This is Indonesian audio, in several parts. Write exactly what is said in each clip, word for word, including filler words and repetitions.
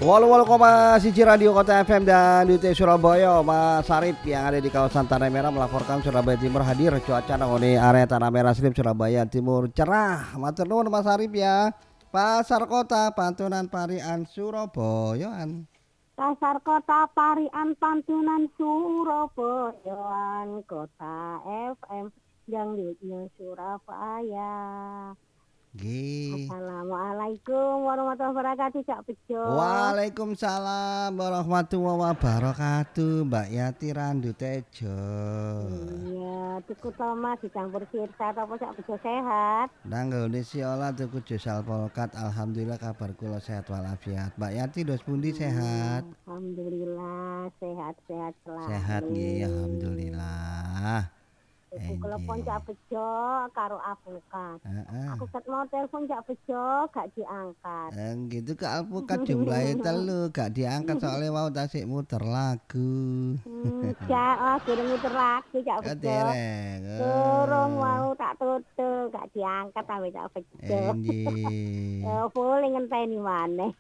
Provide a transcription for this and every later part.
Walau-walau koma siji Radio Kota F M dan U T Surabaya, Mas Arif yang ada di kawasan Tanah Merah melaporkan Surabaya Timur hadir cuaca nangone area Tanah Merah Slip Surabaya Timur cerah. Matur nuwun Mas Arif ya. Pasar Kota Pantunan Parian Surabayaan. Pasar Kota Parian Pantunan Surabayaan Kota F M yang di Surabaya. Nggih. Assalamualaikum warahmatullahi wabarakatuh, Cak Bejo. Waalaikumsalam warahmatullahi wabarakatuh, Mbak Yati Randu Tejo. Iya, tuku tomat dicampur sirsa apa Cak Bejo sehat? Nanggone siola tuku jus alpukat, alhamdulillah kabar kula sehat walafiat. Mbak Yati dos pundi sehat? Alhamdulillah sehat-sehat selalu. Sehat nggih, alhamdulillah. Tuku telepon Cak Bejo karo alpukat. Heeh. Aku ket mau telepon Cak Bejo gak diangkat. Eh, gitu ke alpukat jumlahe telu gak diangkat soalnya mau tasik muter lagu. Hmm, Cak, oh, durung muter lagi Cak Bejo. Dereng. Durung mau tak tutup, gak diangkat sampe Cak Bejo. Enjih. Eh, boleh ngenteni maneh.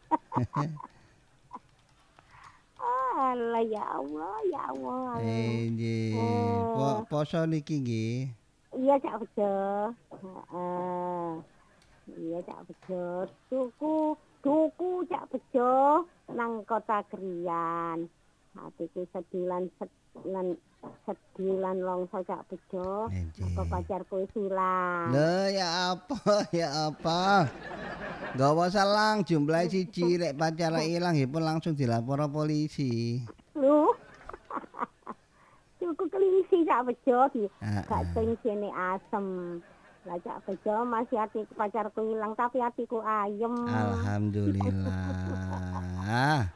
Allah ya Allah, ya Allah. Enjih. Po poso niki nggih. Iya Cak Bejo. Heeh. Iya Cak Bejo. Tuku, tuku Cak Bejo nang Kota Krian. Hatiku sedilan sedilan sedilan longso Cak Bejo. Apa pacarku silang. Lho ya apa ya apa. Gawa salang jumlah siji lek pacar ilang pun langsung dilapor polisi. Lho. Tuku kelingsi Cak Bejo di gak sing asem. Lah Cak Bejo masih hati pacarku hilang tapi hatiku ayem. Alhamdulillah.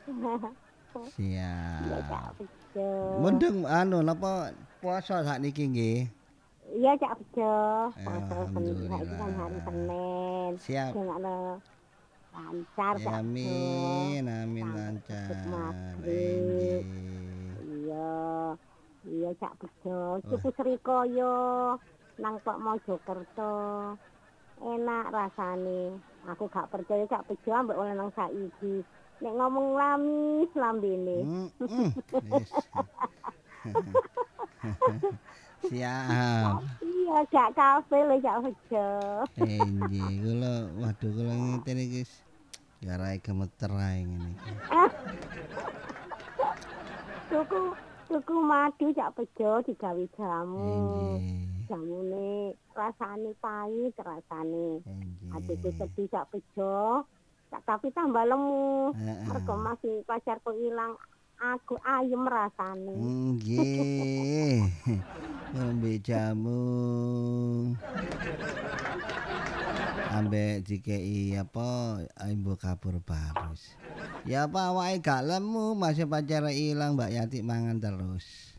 Siap. Iya Cak Bejo. Mendeng anu napa puasa sakniki nggih? Iya Cak Bejo. Puasa Alhamdulillah. Senin kan hari Senin. Siap. Dengan lancar Cak Bejo. Amin, amin lancar. Iya. Iya Cak Bejo. Cupu Srikaya nang Pak Mojokerto. Enak rasane. Aku gak percaya Cak Bejo ambek oleh nang saiki. Nek ngomong lamis lambene. Siap. Iya gak kafe lho Cak Bejo. Enjih, kula waduh kula ngeten iki garai gemeter ae ngene iki. Tuku tuku madu Cak Bejo digawe jamu. Enjih. Jamune rasane pahit rasane. Enjih. Adikku sedih Cak Bejo. Tapi tambah lemu. Mergo masih pacarku ilang. Aku ayem rasane. Nggih. Ngombe jamu. Ambek dikei apa imbu kabur barus. Ya apa awake gak lemu masih pacar ilang Mbak Yati mangan terus.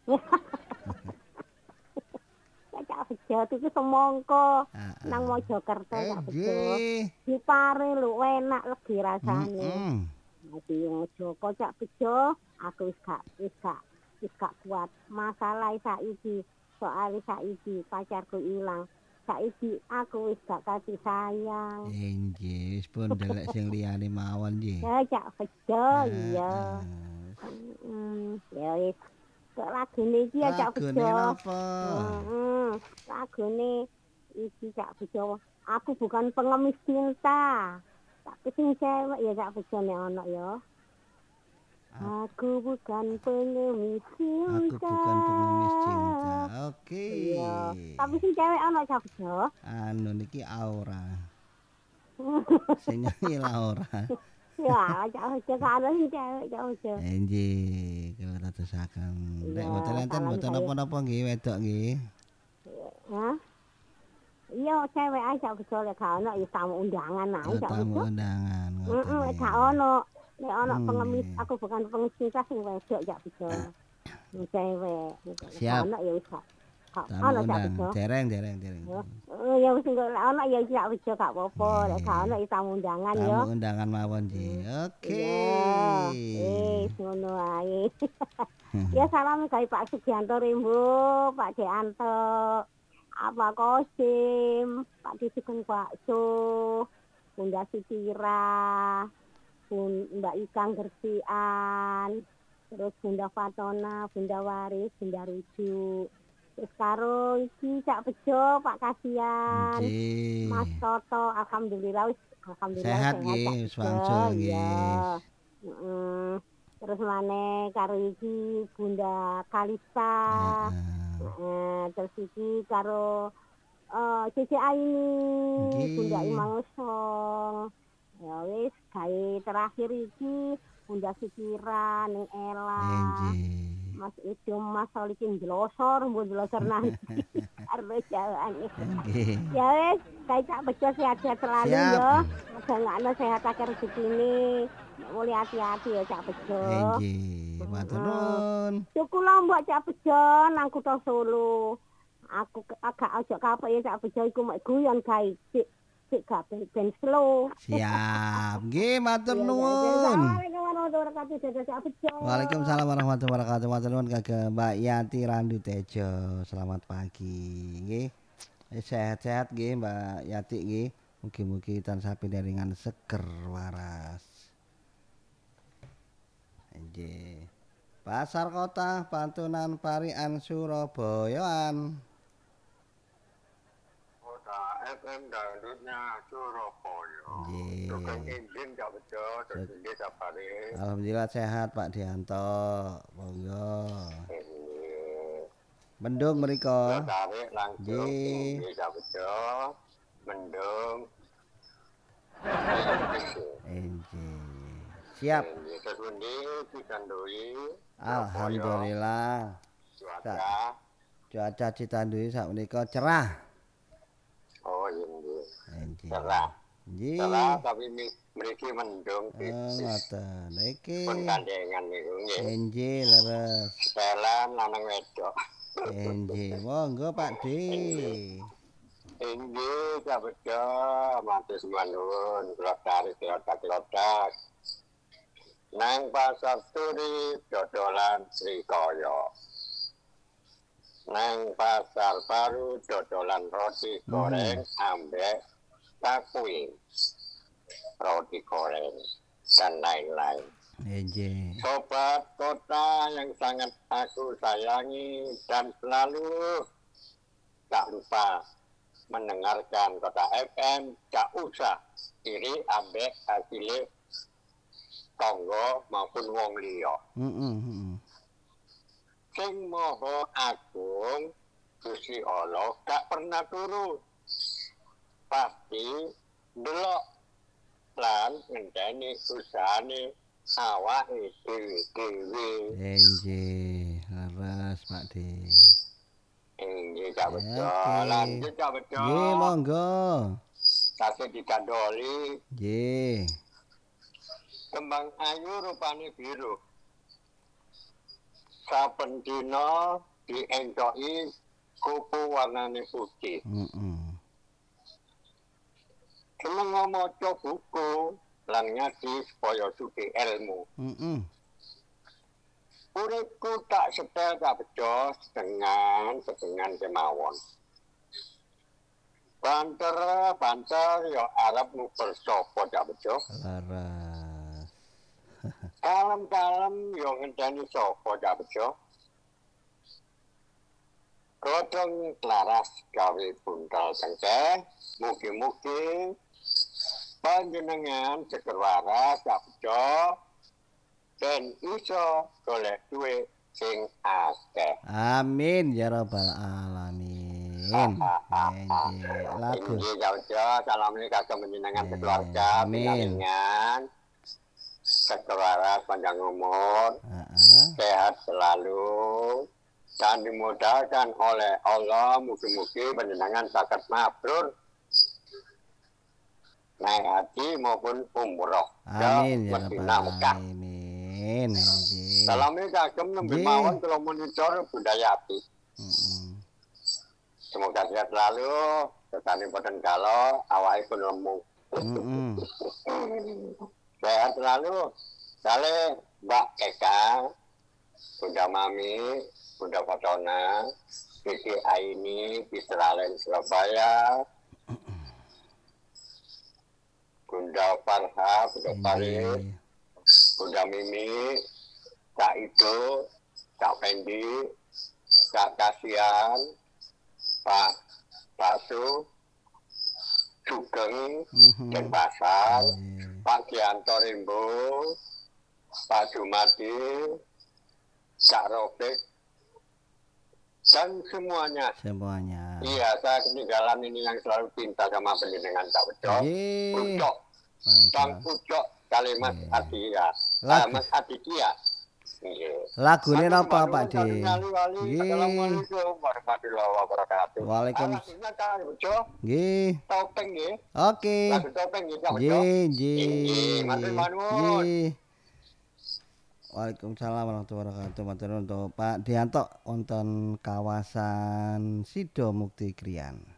Cak Bejo itu semongko nang Mojokerto Cak Bejo. Dipare lho enak legi rasane. Dadi Joko Cak Bejo aku wis gak wis gak wis gak kuat. Masalah saiki soal saiki pacarku ilang. Saiki aku wis gak kasih sayang. Nggih, wis pun delek sing liyane mawon nggih. Ya Cak Bejo iya. Heeh. Ya wis kok lagune iki ya Cak Bejo. Lagune napa? Heeh. Lagune iki Cak Bejo. Aku bukan pengemis cinta. Tapi sing cewek ya Cak Bejo nek ono ya. Aku bukan pengemis cinta. Aku bukan pengemis cinta. Oke. Iya. Tapi sing cewek ono Cak Bejo. Anu niki Aura. Sing nyanyi Laura. Ya, Cak Bejo kan sing cewek Cak Bejo. Nggih, kula tetesaken. Nek mboten enten mboten napa-napa nggih wedok nggih. Hah? Iya, cewek ae Cak Bejo lek gak ono ya tamu undangan ae Cak Bejo. Tamu undangan. Heeh, gak ono. Nek ono pengemis aku bukan pengemis cinta sing wedok Cak Bejo. Sing cewek. Siap. Ono ya wis gak. Ono Cak Bejo. Dereng, dereng, dereng. Oh, ya wis engko lek ono ya Cak Bejo gak apa-apa. Lek gak ono ya tamu undangan ya. Tamu undangan mawon nggih. Oke. Wis ngono ae. Ya salam gawe Pak Sugianto Rembo, Pak Deanto. Apa Kosim, Pak Disukun Bakso, Bunda Sitira, Bun Mbak Ika Gersian, terus Bunda Fatona, Bunda Waris, Bunda Rujuk. Terus karo iki Cak Bejo, Pak Kasian, Mas Toto, alhamdulillah wis alhamdulillah sehat sehat nggih, Cak wis Bejo. wangsul Iya. nggih. Heeh. Terus maneh karo iki Bunda Kalista. Heeh. Terus iki karo eh Cici Aini, Bunda Imang Song. Ya wis gawe terakhir iki Bunda Sikira ning Ela. Mas itu Mas Solikin jelosor, mbok jelosor nanti. Arep jalan. Ya wis, kae Cak Bejo sehat-sehat selalu ya. Semoga ngakno sehat akeh rezekine. Mulih hati-hati ya Cak Bejo. Nggih, matur nuwun. Cuku Lombok Cak Bejo nang Kutha Solo. Aku agak ojo kapok ya Cak Bejo iku mek guyon gawe sik sik gak ben slow. Siap. Nggih, matur nuwun. Waalaikumsalam warahmatullahi wabarakatuh. Matur nuwun kagem Mbak Yati Randu Tejo. Selamat pagi. Nggih. Sehat-sehat nggih Mbak Yati nggih. Mugi-mugi tansah pindaringan seger waras. Nggih. Pasar Kota Pantunan Parian Surabayaan. Kota F M dangdutnya Surabaya. Tukang izin Cak Bejo, terus sapare. Alhamdulillah sehat Pak Dianto. Monggo. Mendung mriko. Tarik langsung nggih Cak Bejo. Mendung. Nggih. Siap. Terus pundi Citandui. Alhamdulillah. Cuaca. Cuaca Citandui sak menika cerah. Oh iya nggih. Nggih. Cerah. Nggih. Cerah tapi mriki mendung. Oh ngoten. Iki. Pun kandengan niku nggih. Nggih leres. Setelan lanang wedok. Nggih, monggo Pak D. Inggih Cak Bejo, matur nuwun, kula tarik klotak-klotak. Nang pasar turi dodolan Srikaya. Nang pasar baru dodolan roti goreng ambek takuin. Roti goreng dan lain-lain. Nggih. Sobat kota yang sangat aku sayangi dan selalu tak lupa mendengarkan Kota F M, gak usah iri ambek hasilnya tonggo maupun wong liya. Heeh, heeh. Sing Maha Agung Gusti Allah gak pernah turu. Pasti delok lan ngenteni usahane awake dhewe-dhewe. Nggih, leres Pak D. Nggih Cak Bejo, lanjut Cak Bejo. Nggih, monggo. Kasih dikandoli. Nggih. Kembang ayu rupane biru. Saben dina diencoki kuku warnane putih. Heeh. Seneng maca buku lan ngaji supaya sugih ilmu. Heeh. Uripku tak setel Cak Bejo dengan sedengan kemawon. Banter banter yo arep nguber sapa Cak Bejo. Laras. Kalem-kalem yo ngenteni sapa Cak Bejo. Godhong laras gawe buntal tengkeh, mugi-mugi panjenengan seger waras Cak Bejo. Dan iso golek duit sing akeh. Amin ya rabbal alamin. Nggih, lagu. Nggih, Cak Bejo, salamune kagem panjenengan keluarga, pinangan. Seger waras panjang umur. Heeh. Sehat selalu. Dan dimudahkan oleh Allah, mugi-mugi panjenengan saged mabrur naik haji maupun umroh. Amin ya rabbal alamin. Nggih. Salame kagem nembe mawon kula monitor Budayati. Heeh. Semoga sehat selalu, tetane boten kala, awake pun lemu. Heeh. Sehat selalu. Sale Mbak Eka, Bunda Mami, Bunda Fatona, Cici Aini, Israelen Surabaya, Bunda Farha, Bunda Farid, Bunda Mimi, Kak Ido, Kak Fendi, Kak Kasian, Pak Basu, Sugeng, Mhm. dan Pasar, Iya. Pak Gianto Rimbo, Pak Jumadi, Kak Robek, dan semuanya. Semuanya. Iya, saya ketinggalan ini yang selalu cinta sama penjenengan Cak Bejo. Nggih. Ucok, Bang Ucok, kali Mas Iya. Adia, ah, Lagu- Mas Aditya. Iya. Lagune Matur napa nuwun, Pak Kang De? Wali-wali. Nggih. Assalamualaikum warahmatullahi wabarakatuh. Waalaikum- Ah, lagunya Cak Bejo, Nggih. topeng nggih. Oke. Lagu topeng nggih Cak Bejo. Nggih, Nggih, nggih. matur nuwun. Nggih. Waalaikumsalam warahmatullahi wabarakatuh. Matur nuwun untuk Pak Dianto wonten kawasan Sido Mukti Krian.